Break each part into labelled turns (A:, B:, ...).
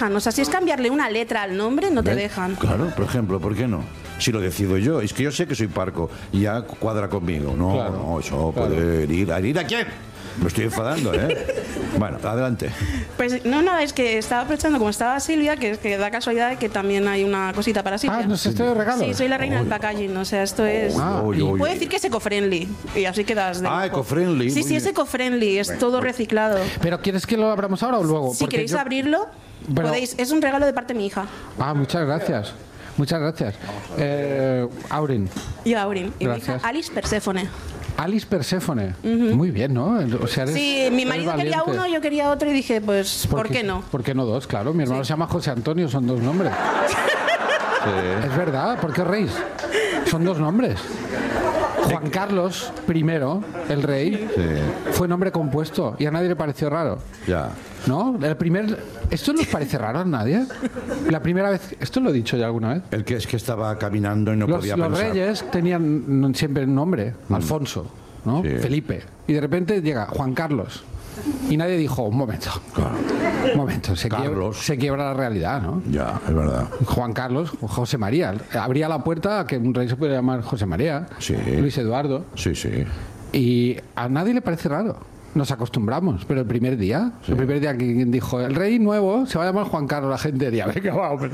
A: O sea, si es cambiarle una letra al nombre, no te dejan.
B: Claro, por ejemplo, ¿por qué no? Si lo decido yo, es que yo sé que soy parco y ya cuadra conmigo. No,
C: claro,
B: no, eso puede herir. ¿A quién? Me estoy enfadando, ¿eh? Bueno, adelante.
A: Pues no, es que estaba pensando, como estaba Silvia, que da casualidad que también hay una cosita para Silvia.
C: Ah, ¿no es esto de regalo?
A: Sí, soy la reina del packaging, o sea, esto es... Puedo decir que es eco-friendly, y así quedas de lujo.
B: Eco-friendly.
A: Sí, es eco-friendly, es todo reciclado.
C: ¿Pero quieres que lo abramos ahora o luego?
A: Si queréis abrirlo, podéis. Es un regalo de parte de mi hija.
C: Ah, muchas gracias. Muchas gracias. Aurin.
A: Yo, Aurin. Y
C: gracias.
A: mi hija, Alice Perséfone.
C: Alice Perséfone. Muy bien, ¿no? O sea,
A: sí, mi marido quería uno, yo quería otro y dije, pues, ¿por qué no?
C: ¿Por qué no dos? Claro, mi hermano se llama José Antonio, son dos nombres. Sí. Es verdad, ¿por qué reís? Son dos nombres. Juan Carlos I, el rey, fue nombre compuesto y a nadie le pareció raro.
B: Ya.
C: ¿No? ¿Esto nos parece raro a nadie? La primera vez... ¿Esto lo he dicho ya alguna vez?
B: El que es que estaba caminando y no podía pensar.
C: Los reyes tenían siempre un nombre. Alfonso, ¿no? Sí. Felipe. Y de repente llega Juan Carlos. Y nadie dijo, un momento. Claro. Un momento, se quiebra la realidad, ¿no?
B: Ya, es verdad.
C: Juan Carlos, José María. Abría la puerta a que un rey se pudiera llamar José María.
B: Sí.
C: Luis Eduardo.
B: Sí, sí.
C: Y a nadie le parece raro. Nos acostumbramos, pero el primer día que dijo, el rey nuevo se va a llamar Juan Carlos, la gente diría, venga, va, hombre.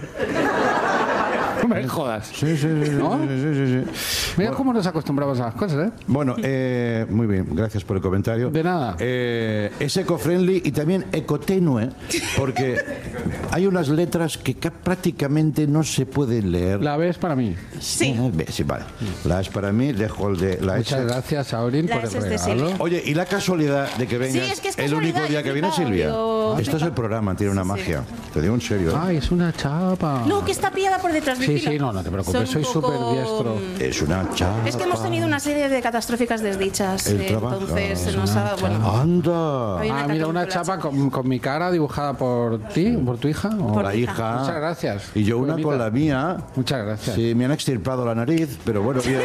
C: No me jodas.
B: Sí.
C: ¿No?
B: Sí.
C: Mira cómo nos acostumbramos a las cosas, ¿eh?
B: Bueno, muy bien, gracias por el comentario.
C: De nada.
B: Es eco-friendly y también ecotenue, porque hay unas letras que prácticamente no se pueden leer.
C: La B es para mí.
A: Sí.
B: Sí, vale. La es para mí, dejo el de la S.
C: Muchas gracias, Aurin, por el regalo.
B: Oye, y la casualidad de que vengas el único día que viene, Silvia. Esto es el programa, tiene una magia. Te digo en serio.
C: Ay, es una chapa.
A: No, que está pillada por detrás de
C: Sí, no te preocupes, soy súper diestro.
B: Es una chapa.
A: Es que hemos tenido una serie de catastróficas desdichas. Entonces se nos ha...
B: ¡Anda!
C: Mira, una chapa con mi cara dibujada por ti, por tu hija.
B: Por la hija.
C: Muchas gracias.
B: Y yo una con la mía.
C: Muchas gracias.
B: Sí, me han extirpado la nariz, pero bueno, bien.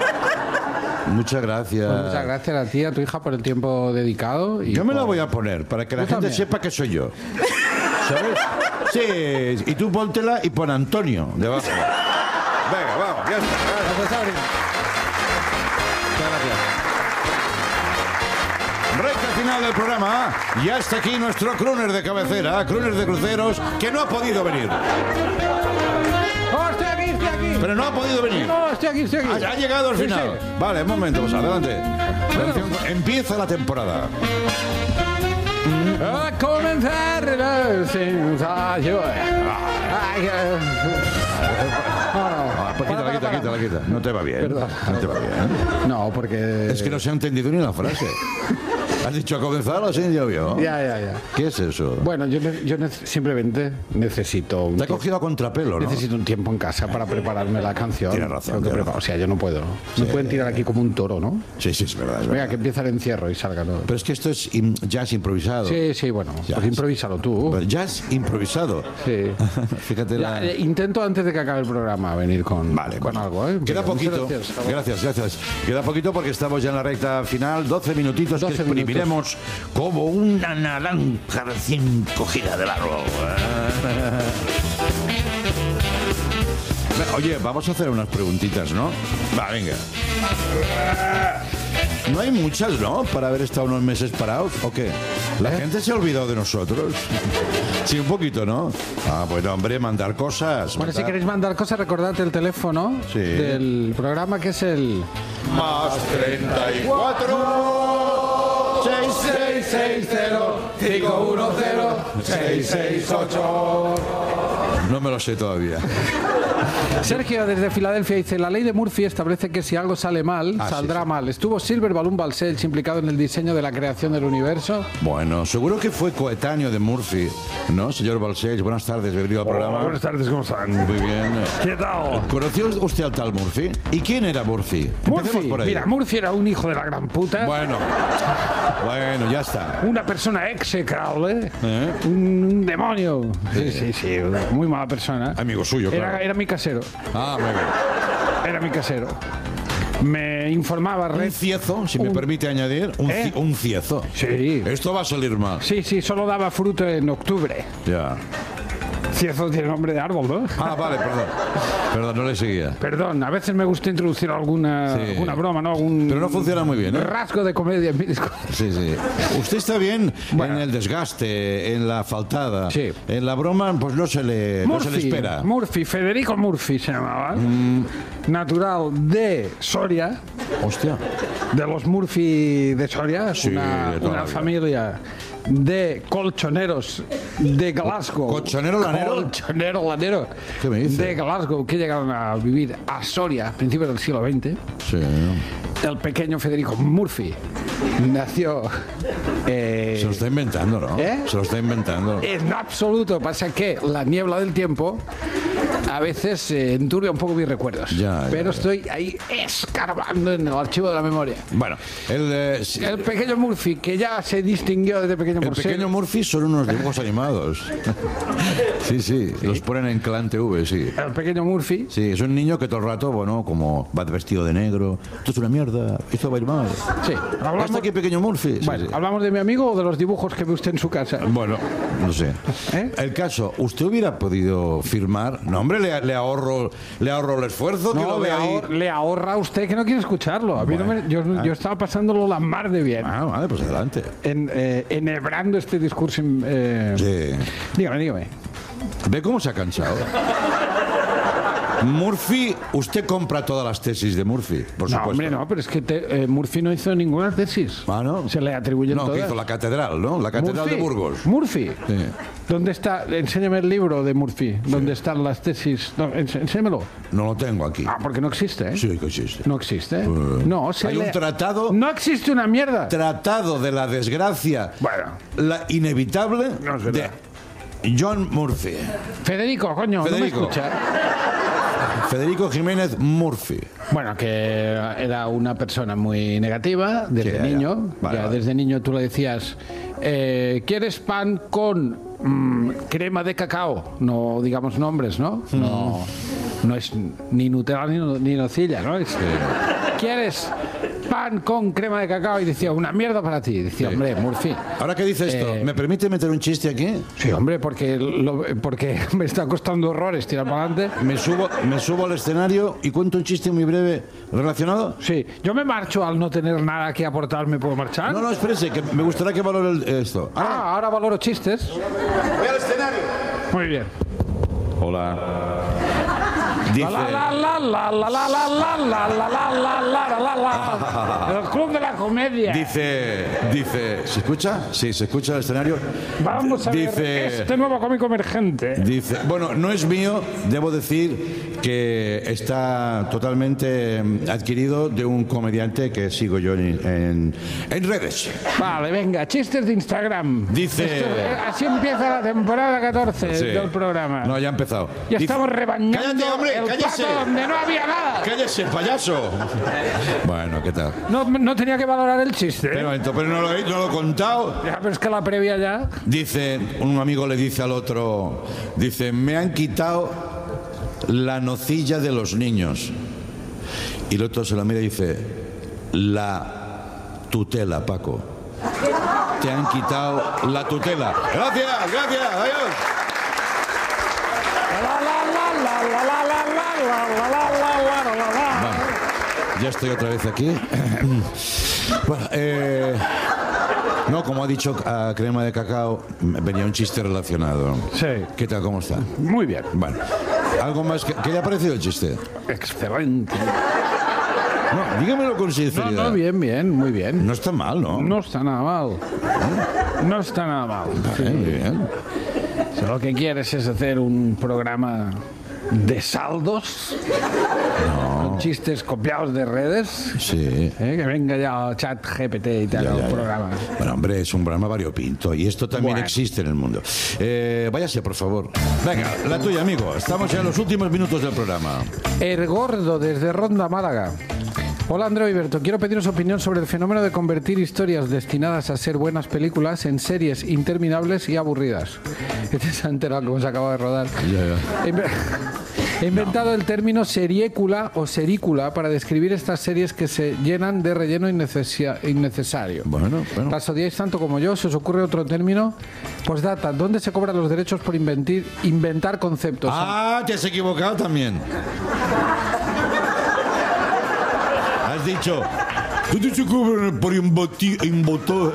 B: Muchas gracias.
C: Pues muchas gracias a ti, a tu hija, por el tiempo dedicado. Y
B: yo me la voy a poner para que la gente sepa que soy yo. ¿Sabes? Sí, y tú póntela y pon Antonio debajo. Venga, vamos, ya está.
C: Gracias, Aurin. Muchas gracias.
B: Recta final del programa. Ya está aquí nuestro crooner de cabecera, crooner de cruceros, que no ha podido venir.
C: ¡Oh, estoy aquí!
B: Pero no ha podido venir.
C: No, estoy aquí.
B: Ha llegado al final.
C: Sí.
B: Vale, un momento, pues adelante. Atención, empieza la temporada.
C: A comenzar la sensación.
B: Quita. No te va bien.
C: Perdón.
B: No te va bien.
C: No, porque...
B: Es que no se ha entendido ni la frase. ¿Has dicho a comenzar así? Ya. ¿Qué es eso?
C: Bueno, yo simplemente necesito...
B: Te ha cogido a contrapelo, ¿no?
C: Necesito un tiempo en casa para prepararme la canción.
B: Tienes razón.
C: O sea, yo no puedo. Me pueden tirar aquí como un toro, ¿no?
B: Sí, es verdad.
C: Venga, que empieza el encierro y salga todo.
B: Pero es que esto es jazz improvisado.
C: Sí, bueno.
B: Jazz.
C: Pues improvísalo tú.
B: Jazz improvisado.
C: Sí.
B: Fíjate
C: Intento antes de que acabe el programa venir con algo, ¿eh?
B: Queda poquito. Gracias. Queda poquito porque estamos ya en la recta final. 12 minutitos que exprimiremos como una naranja recién cogida del árbol. Oye, vamos a hacer unas preguntitas, ¿no? Va, venga. No hay muchas, ¿no? Para haber estado unos meses parados, ¿o qué? ¿La gente se ha olvidado de nosotros? Sí, un poquito, ¿no? Bueno, hombre, mandar cosas.
C: Bueno, si queréis mandar cosas, recordad el teléfono del programa, que es el...
B: ¡Más 34!
C: 6660-510-668.
B: No me lo sé todavía.
C: Sergio, desde Filadelfia, dice: la ley de Murphy establece que si algo sale mal, saldrá mal. ¿Estuvo Silver Balloon Balcells implicado en el diseño de la creación del universo?
B: Bueno, seguro que fue coetáneo de Murphy, ¿no, señor Balcells? Buenas tardes, bienvenido al programa.
D: Buenas tardes, ¿cómo están?
B: Muy bien.
D: ¿Qué tal?
B: ¿Conoció usted al tal Murphy? ¿Y quién era Murphy?
C: Mira, Murphy era un hijo de la gran puta.
B: Bueno, ya está.
C: Una persona execrable, un demonio. Sí, muy mala persona.
B: Amigo suyo, claro.
C: Era mi casero.
B: Muy bien.
C: Era mi casero. Me informaba...
B: Un ciezo, si me permite añadir. Un ciezo.
C: Sí.
B: Esto va a salir mal.
C: Sí, solo daba fruto en octubre.
B: Ya.
C: Cierzo tiene nombre de árbol, ¿no?
B: Ah, vale, perdón, no le seguía.
C: Perdón, a veces me gusta introducir alguna broma, ¿no?
B: Pero no funciona muy bien, ¿eh?
C: Rasgo de comedia en mi discurso.
B: Sí. Usted está bien en el desgaste, en la faltada.
C: Sí.
B: En la broma, pues no se le espera.
C: Federico Murphy se llamaba. Natural de Soria.
B: Hostia.
C: De los Murphy de Soria. Es
B: Sí,
C: una familia de colchoneros de Glasgow.
B: ¿Colchonero lanero?
C: Colchonero lanero.
B: ¿Qué me dice?
C: De Glasgow, que llegaron a vivir a Soria a principios del siglo XX.
B: Sí.
C: El pequeño Federico Murphy nació...
B: Se lo está inventando, ¿no? Se lo está inventando.
C: En absoluto. Pasa que la niebla del tiempo a veces enturbia un poco mis recuerdos. Pero estoy ahí escarbando en el archivo de la memoria.
B: Bueno,
C: el pequeño Murphy, que ya se distinguió desde pequeño por ser...
B: El pequeño Murphy son unos dibujos animados. Sí, los ponen en Clan TV, sí.
C: El pequeño Murphy.
B: Sí, es un niño que todo el rato, bueno, como va vestido de negro. Esto es una mierda, esto va a ir mal.
C: Sí.
B: ¿Hasta aquí, pequeño Murphy?
C: Bueno, ¿hablamos de mi amigo o de los dibujos que ve usted en su casa?
B: Bueno, no sé. El caso, ¿usted hubiera podido firmar? No, hombre, le ahorro el esfuerzo.
C: No,
B: que lo vea ahí.
C: le ahorra a usted que no quiere escucharlo. A mí yo estaba pasándolo la mar de bien.
B: Ah, vale, pues adelante.
C: Enhebrando este discurso.
B: Sí.
C: Dígame.
B: ¿Ve cómo se ha cansado? Murphy, usted compra todas las tesis de Murphy, por supuesto.
C: No, hombre, no, pero es que Murphy no hizo ninguna tesis.
B: Ah, ¿no?
C: Se le atribuyen todas.
B: No, que hizo la catedral, ¿no? La catedral de Burgos.
C: Murphy.
B: Sí.
C: ¿Dónde está? Enséñame el libro de Murphy. ¿Dónde están las tesis? No, enséñamelo.
B: No lo tengo aquí.
C: Ah, porque no existe, ¿eh?
B: Sí que existe.
C: No existe. No,
B: hay un tratado.
C: No existe una mierda.
B: Tratado de la desgracia.
C: Bueno.
B: La inevitable de John Murphy.
C: Federico, coño, ¿no me escucha?
B: Federico Jiménez Murphy.
C: Bueno, que era una persona muy negativa desde niño.
B: Vale.
C: Desde niño tú le decías, ¿quieres pan con crema de cacao? No digamos nombres, ¿no? No es ni Nutella ni nocilla, ¿no? ¿Quieres pan con crema de cacao? Y decía, una mierda para ti. Decía, hombre, Murphy.
B: Ahora que dice esto, ¿me permite meter un chiste aquí?
C: Sí, hombre, porque me está costando horrores tirar para adelante.
B: Me subo al escenario y cuento un chiste muy breve relacionado.
C: Sí, yo me marcho al no tener nada que aportar, ¿me puedo marchar?
B: No, espérese, que me gustaría que valore esto.
C: Ahora valoro chistes.
B: Voy al escenario.
C: Muy bien.
B: Hola. Dice...
C: El club de la comedia.
B: Dice, ¿se escucha? Sí, se escucha el escenario.
C: Vamos a ver este nuevo cómico emergente.
B: Dice, bueno, no es mío, debo decir que está totalmente adquirido de un comediante que sigo yo en redes.
C: Vale, venga, chistes de Instagram.
B: Dice...
C: Así empieza la temporada 14 del programa.
B: No, ya ha empezado.
C: Ya estamos rebañando.
B: ¡Cállate, hombre!
C: El
B: ¡Cállese!
C: plato donde no había nada.
B: ¡Cállese, payaso! Bueno, ¿qué tal?
C: No tenía que valorar el chiste.
B: Pero no lo he contado.
C: Ya, pero es que la previa ya.
B: Dice, un amigo le dice al otro, dice, me han quitado la nocilla de los niños. Y el otro se lo mira y dice, la tutela, Paco. Te han quitado la tutela. Gracias, adiós. Bueno, ya estoy otra vez aquí. Bueno, no, como ha dicho crema de cacao, venía un chiste relacionado.
C: Sí.
B: ¿Qué tal, cómo está?
C: Muy bien.
B: Bueno, ¿algo más? ¿Qué le ha parecido el chiste?
C: Excelente.
B: No, dígamelo con sinceridad.
C: No, bien, muy bien.
B: No está mal, ¿no?
C: No está nada mal. No está nada mal.
B: Vale, muy bien.
C: Si lo que quieres es hacer un programa de saldos, con chistes copiados de redes,
B: sí.
C: Que venga ya Chat GPT y tal, el programa.
B: Bueno, hombre, es un programa variopinto y esto también existe en el mundo. Váyase, por favor. Venga, la tuya, amigo. Estamos ya en los últimos minutos del programa.
C: El Gordo, desde Ronda, Málaga. Hola, Andreu y Berto. Quiero pediros opinión sobre el fenómeno de convertir historias destinadas a ser buenas películas en series interminables y aburridas. Este se ha enterado cómo se acaba de rodar. He inventado el término seriécula o serícula para describir estas series que se llenan de relleno innecesario.
B: Bueno.
C: ¿Las odiáis tanto como yo? ¿Se os ocurre otro término? Postdata, ¿dónde se cobran los derechos por inventar conceptos?
B: Ah, te has equivocado también. Has dicho... ¿Dónde se cobran por invotar?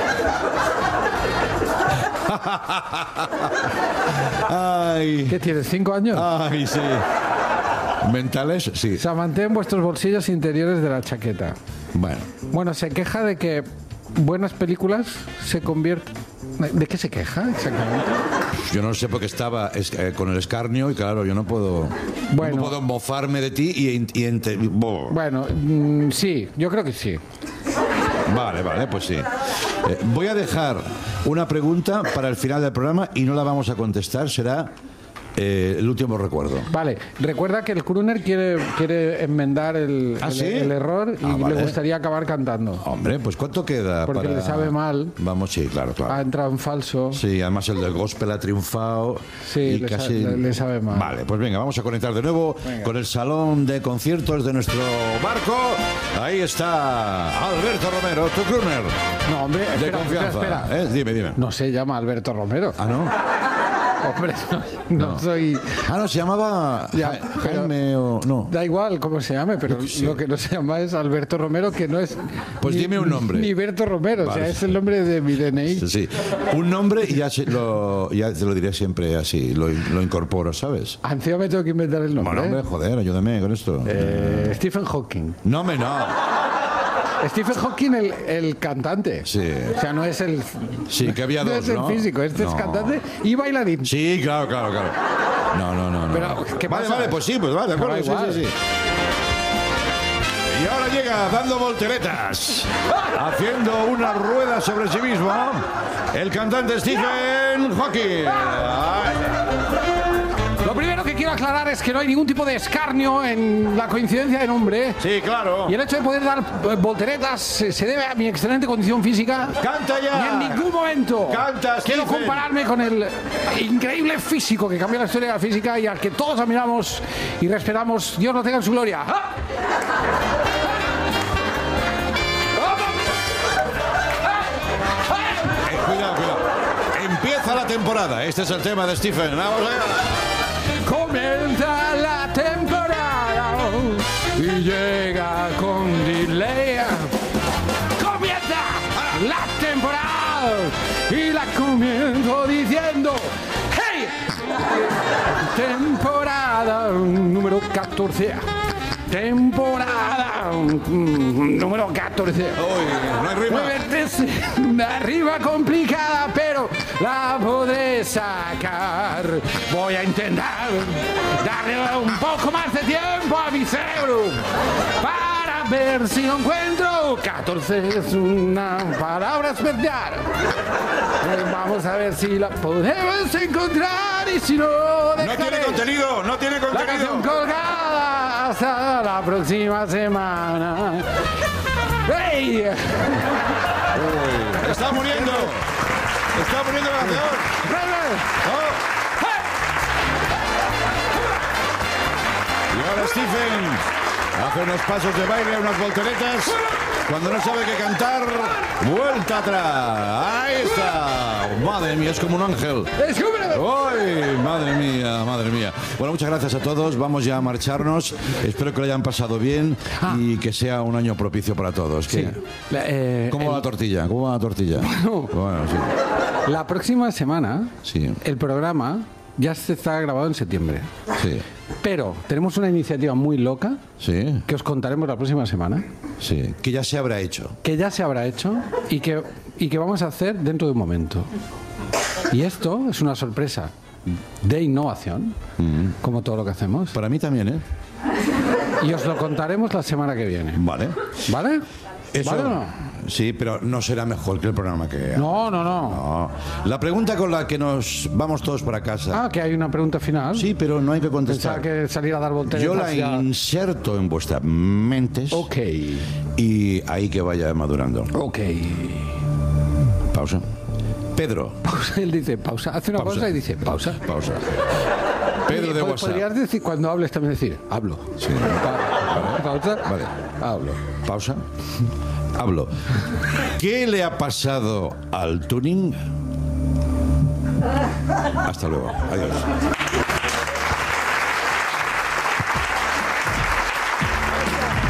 B: Ay.
C: ¿Qué tienes, 5 años?
B: Ay, sí. ¿Mentales? Sí.
C: Se mantén vuestros bolsillos interiores de la chaqueta. Bueno, se queja de que buenas películas se convierten... ¿De qué se queja exactamente?
B: Yo no sé porque estaba con el escarnio y claro, yo no puedo mofarme de ti
C: Bueno, sí, yo creo que sí.
B: Vale, pues sí. Voy a dejar una pregunta para el final del programa y no la vamos a contestar, será el último recuerdo.
C: Vale, recuerda que el crooner quiere enmendar el error y le gustaría acabar cantando.
B: Hombre, pues ¿cuánto queda?
C: Porque le sabe mal.
B: Vamos, sí, claro.
C: Ha entrado en falso.
B: Sí, además el del gospel ha triunfado.
C: Sí,
B: y
C: le sabe mal.
B: Vale, pues venga, vamos a conectar de nuevo con el salón de conciertos de nuestro barco. Ahí está Alberto Romero, tu crooner.
C: No, hombre, espera.
B: Dime.
C: No se llama Alberto Romero.
B: ¿Ah, no?
C: Hombre, no soy...
B: Ah, no, se llamaba Jaime o... No.
C: Da igual cómo se llame, pero lo que no se llama es Alberto Romero, que no es...
B: Pues dime un nombre.
C: Ni Berto Romero, vale. O sea, es el nombre de mi DNI.
B: Sí, un nombre y ya te lo diré siempre así, lo incorporo, ¿sabes?
C: Encima me tengo que inventar el nombre.
B: Bueno, hombre, joder, ayúdame con esto.
C: Stephen Hawking.
B: No.
C: Stephen Hawking, el cantante.
B: Sí.
C: O sea, no es el...
B: Sí, que había dos,
C: no es el físico, es cantante y bailarín.
B: Sí, claro. No.
C: Pero, ¿qué pasa?
B: Vale, pues sí, pues vale, de acuerdo, sí. Y ahora llega dando volteretas, haciendo una rueda sobre sí mismo, el cantante Stephen Hawking.
C: Lo primero que quiero aclarar es que no hay ningún tipo de escarnio en la coincidencia de nombre.
B: Sí, claro.
C: Y el hecho de poder dar volteretas se debe a mi excelente condición física.
B: ¡Canta ya!
C: Y en ningún momento quiero compararme con el increíble físico que cambió la historia de la física y al que todos admiramos y respetamos. Dios lo tenga en su gloria. ¡Ah!
B: Cuidado. Empieza la temporada. Este es el tema de Stephen. Vamos allá.
C: Comienza la temporada y llega con delay. Comienza la temporada y la comienzo diciendo ¡hey! Temporada número 14. Temporada número 14.
B: No hay rima.
C: Una rima complicada, pero la podré sacar. Voy a intentar darle un poco más de tiempo a mi cerebro para ver si lo encuentro. 14 es una palabra especial. Vamos a ver si la podemos encontrar y si no...
B: No tiene contenido.
C: La canción colgada hasta la próxima semana. ¡Hey!
B: Está muriendo la canción. Y ahora Stephen hace unos pasos de baile, unas volteretas. Cuando no sabe qué cantar, vuelta atrás. Ahí está. Madre mía, es como un ángel. ¡Ay, madre mía! Bueno, muchas gracias a todos. Vamos ya a marcharnos. Espero que lo hayan pasado bien y que sea un año propicio para todos.
C: Sí.
B: ¿Cómo va la tortilla? Bueno, sí.
C: La próxima semana,
B: sí,
C: el programa ya se está grabado en septiembre.
B: Sí.
C: Pero tenemos una iniciativa muy loca,
B: sí,
C: que os contaremos la próxima semana.
B: Sí, que ya se habrá hecho.
C: Y que vamos a hacer dentro de un momento. Y esto es una sorpresa de innovación, como todo lo que hacemos.
B: Para mí también, ¿eh?
C: Y os lo contaremos la semana que viene.
B: Vale.
C: ¿Vale?
B: Eso,
C: ¿Vale o no?
B: Sí, pero no será mejor que el programa que...
C: No.
B: La pregunta con la que nos vamos todos para casa...
C: que hay una pregunta final.
B: Sí, pero no hay que contestar.
C: Pensaba que salir a dar volteretas.
B: Yo la inserto en vuestras mentes.
C: Ok.
B: Y ahí que vaya madurando.
C: Ok.
B: Pausa. Pedro.
C: Pausa, él dice pausa. Hace una pausa y dice pausa.
B: Pausa. Pedro de WhatsApp.
C: Podrías decir, cuando hables también decir, hablo.
B: Sí.
C: Pausa.
B: Vale.
C: Hablo.
B: Pausa. Hablo. ¿Qué le ha pasado al tuning? Hasta luego. Adiós.